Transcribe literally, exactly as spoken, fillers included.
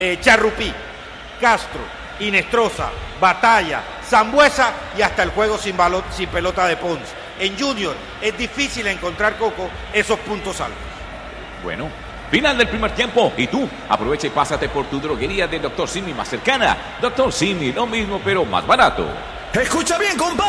eh, Charrupí, Castro, Inestrosa, Batalla, Sambuesa y hasta el juego sin, balón, sin pelota de Pons. En Junior es difícil encontrar, Coco, esos puntos altos. Bueno, final del primer tiempo y tú aprovecha y pásate por tu droguería de doctor Simi más cercana. doctor Simi, lo mismo pero más barato. Escucha bien, compadre.